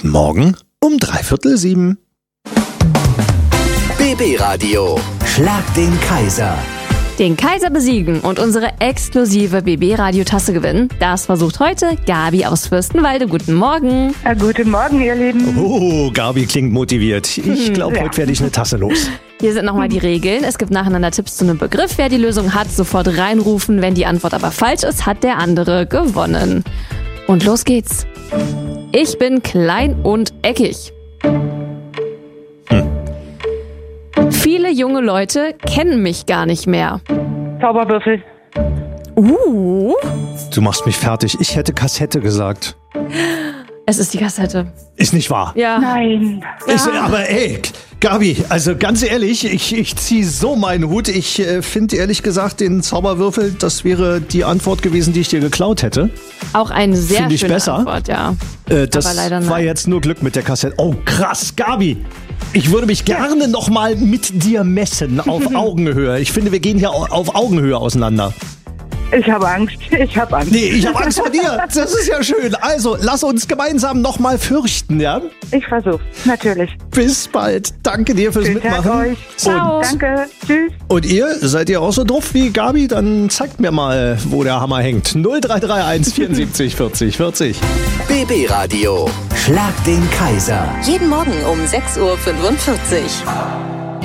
Jeden Morgen um 6:45. BB Radio. Schlag den Kaiser. Den Kaiser besiegen und unsere exklusive BB-Radio-Tasse gewinnen, das versucht heute Gabi aus Fürstenwalde. Guten Morgen. Ja, guten Morgen, ihr Lieben. Oh, Gabi klingt motiviert. Ich glaube, heute werde ich eine Tasse los. Hier sind nochmal die Regeln. Es gibt nacheinander Tipps zu einem Begriff. Wer die Lösung hat, sofort reinrufen. Wenn die Antwort aber falsch ist, hat der andere gewonnen. Und los geht's. Ich bin klein und eckig. Viele junge Leute kennen mich gar nicht mehr. Zauberwürfel. Du machst mich fertig. Ich hätte Kassette gesagt. Es ist die Kassette. Ist nicht wahr. Ja. Nein. Aber ey, Gabi, also ganz ehrlich, ich ziehe so meinen Hut. Ich finde ehrlich gesagt, den Zauberwürfel, das wäre die Antwort gewesen, die ich dir geklaut hätte. Auch eine sehr Finde ich schöne besser. Antwort, ja. Das Aber leider war nein. jetzt nur Glück mit der Kassette. Oh, krass, Gabi. Ich würde mich gerne noch mal mit dir messen auf Augenhöhe. Ich finde, wir gehen hier auf Augenhöhe auseinander. Ich habe Angst. Nee, ich habe Angst vor dir. Das ist ja schön. Also, lass uns gemeinsam noch mal fürchten, ja? Ich versuch's, natürlich. Bis bald. Danke dir fürs Schönen Tag Mitmachen. euch. Ciao. Danke. Tschüss. Und ihr, seid ihr auch so doof wie Gabi? Dann zeigt mir mal, wo der Hammer hängt. 0331 74 40 40. BB Radio. Schlag den Kaiser. Jeden Morgen um 6:45 Uhr.